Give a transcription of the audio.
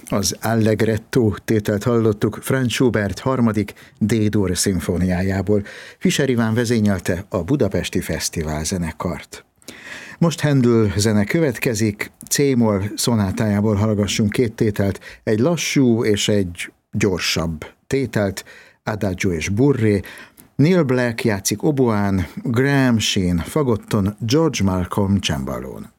Az Allegretto tételt hallottuk Franz Schubert harmadik D-dur szimfóniájából. Fischer Iván vezényelte a Budapesti Fesztivál zenekart. Most Händel zene következik, C-moll szonátájából hallgassunk két tételt, egy lassú és egy gyorsabb tételt, Adagio és Burré. Neil Black játszik oboán, Graham Sheen fagotton, George Malcolm csembalón.